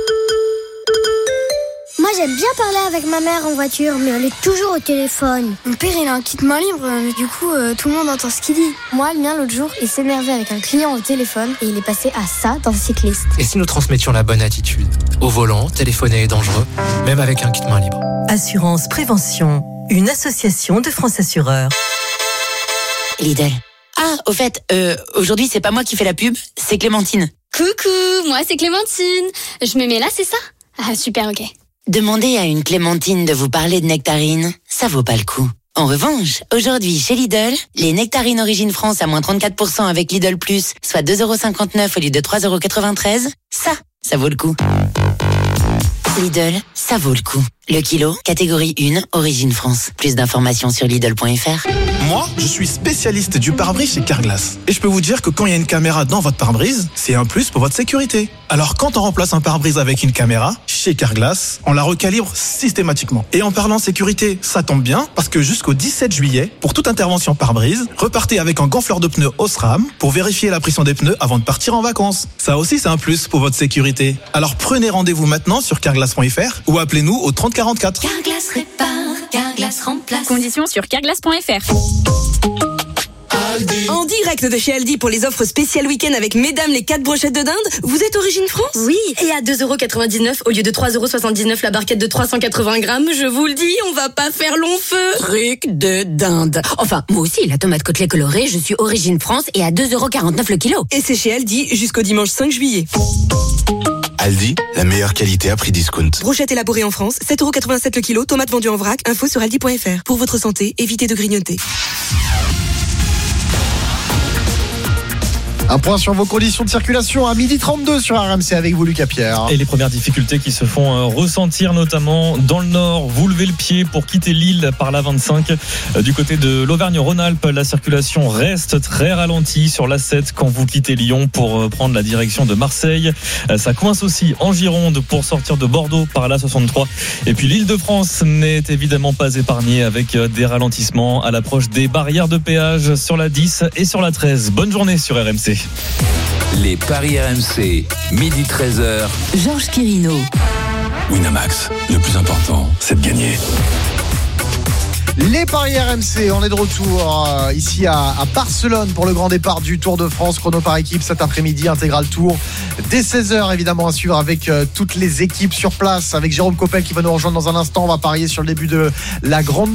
Moi j'aime bien parler avec ma mère en voiture, mais elle est toujours au téléphone. Mon père il a un kit main libre, mais du coup euh, tout le monde entend ce qu'il dit. Moi le mien l'autre jour il s'énervait avec un client au téléphone et il est passé à ça dans le cycliste. Et si nous transmettions la bonne attitude? Au volant, téléphoner est dangereux, même avec un kit main libre. Assurance Prévention, une association de France Assureurs. Lidl. Ah, au fait, euh, aujourd'hui c'est pas moi qui fais la pub, c'est Clémentine. Coucou, moi c'est Clémentine. Je me mets là, c'est ça? Ah super, ok. Demandez à une Clémentine de vous parler de nectarines, ça vaut pas le coup. En revanche, aujourd'hui chez Lidl, les nectarines Origine France à moins trente-quatre pour cent avec Lidl Plus, soit deux euros cinquante-neuf au lieu de trois euros quatre-vingt-treize, ça, ça vaut le coup. Lidl, ça vaut le coup. Le kilo, catégorie un, Origine France. Plus d'informations sur Lidl point f r. Moi, je suis spécialiste du pare-brise chez Carglass. Et je peux vous dire que quand il y a une caméra dans votre pare-brise, c'est un plus pour votre sécurité. Alors quand on remplace un pare-brise avec une caméra, chez Carglass, on la recalibre systématiquement. Et en parlant sécurité, ça tombe bien, parce que jusqu'au dix-sept juillet, pour toute intervention pare-brise, repartez avec un gonfleur de pneus Osram pour vérifier la pression des pneus avant de partir en vacances. Ça aussi, c'est un plus pour votre sécurité. Alors prenez rendez-vous maintenant sur carglass point f r ou appelez-nous au trente quarante-quatre. Carglass répare, Carglass remplace. Conditions sur carglass point f r. En direct de chez Aldi pour les offres spéciales week-end avec mesdames les quatre brochettes de dinde, vous êtes Origine France? Oui, et à deux euros quatre-vingt-dix-neuf au lieu de trois euros soixante-dix-neuf la barquette de trois cent quatre-vingts grammes, je vous le dis, on va pas faire long feu. Truc de dinde. Enfin, moi aussi, la tomate côtelée colorée, je suis Origine France et à deux euros quarante-neuf le kilo. Et c'est chez Aldi jusqu'au dimanche cinq juillet. Aldi, la meilleure qualité à prix discount. Brochette élaborée en France, sept euros quatre-vingt-sept le kilo, tomates vendues en vrac, info sur aldi point f r. Pour votre santé, évitez de grignoter. Un point sur vos conditions de circulation à midi trente-deux sur R M C avec vous, Lucas Pierre. Et les premières difficultés qui se font ressentir notamment dans le nord. Vous levez le pied pour quitter l'île par la vingt-cinq. Du côté de l'Auvergne-Rhône-Alpes, la circulation reste très ralentie sur l'A sept quand vous quittez Lyon pour prendre la direction de Marseille. Ça coince aussi en Gironde pour sortir de Bordeaux par la soixante-trois. Et puis l'Île-de-France n'est évidemment pas épargnée avec des ralentissements à l'approche des barrières de péage sur la dix et sur la treize. Bonne journée sur R M C. Les paris R M C, midi treize heures. Georges Quirino. Winamax, le plus important, c'est de gagner. Les paris R M C, on est de retour euh, ici à, à Barcelone pour le grand départ du Tour de France, chrono par équipe cet après-midi, intégral tour dès seize heures évidemment à suivre avec euh, toutes les équipes sur place, avec Jérôme Coppel qui va nous rejoindre dans un instant. On va parier sur le début de la grande